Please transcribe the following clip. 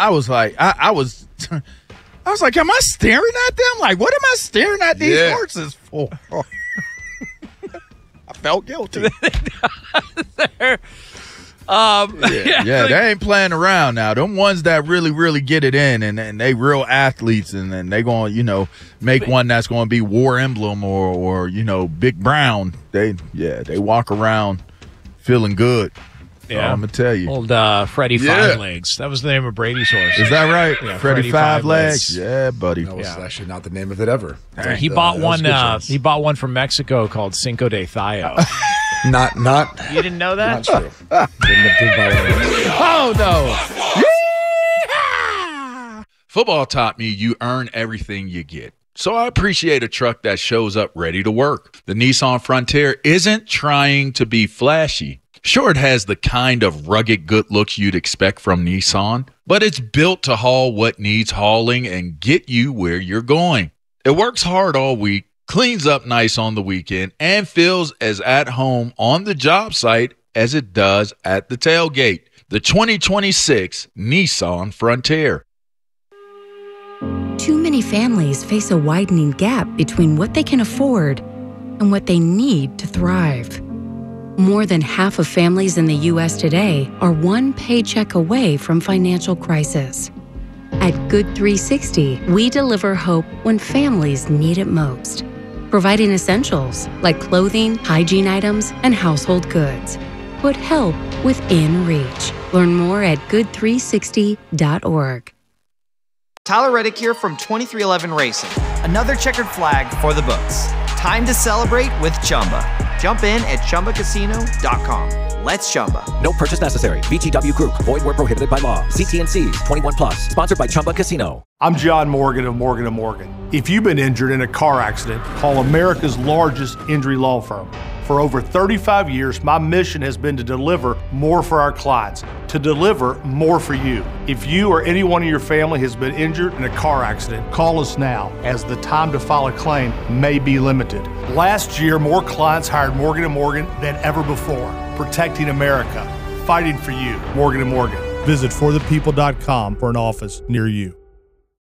I was like, I was like, am I staring at them? Like, what am I staring at these horses for? I felt guilty. They ain't playing around now. Them ones that really, really get it in, and they real athletes, and then they going to, make one that's going to be War Emblem or Big Brown. They walk around feeling good. Yeah, I'm gonna tell you. Old Freddie Five Legs. That was the name of Brady's horse. Is that right? Yeah, Freddie Five Legs. Yeah, buddy. That was actually not the name of it ever. He bought one. He bought one from Mexico called Cinco de Thayo. Not. You didn't know that? Not true. Didn't buy one of those. Oh no! Yeehaw! Football taught me you earn everything you get. So I appreciate a truck that shows up ready to work. The Nissan Frontier isn't trying to be flashy. Sure, it has the kind of rugged good looks you'd expect from Nissan, but it's built to haul what needs hauling and get you where you're going. It works hard all week, cleans up nice on the weekend, and feels as at home on the job site as it does at the tailgate. The 2026 Nissan Frontier. Too many families face a widening gap between what they can afford and what they need to thrive. More than half of families in the U.S. today are one paycheck away from financial crisis. At Good 360, we deliver hope when families need it most, providing essentials like clothing, hygiene items, and household goods. Put help within reach. Learn more at good360.org. Tyler Reddick here from 2311 Racing. Another checkered flag for the books. Time to celebrate with Chumba. Jump in at ChumbaCasino.com. Let's Chumba. No purchase necessary. VGW Group. Void where prohibited by law. CT&Cs. 21 plus. Sponsored by Chumba Casino. I'm John Morgan of Morgan & Morgan. If you've been injured in a car accident, call America's largest injury law firm. For over 35 years, my mission has been to deliver more for our clients, to deliver more for you. If you or anyone in your family has been injured in a car accident, call us now, as the time to file a claim may be limited. Last year, more clients hired Morgan & Morgan than ever before, protecting America, fighting for you. Morgan & Morgan. Visit forthepeople.com for an office near you.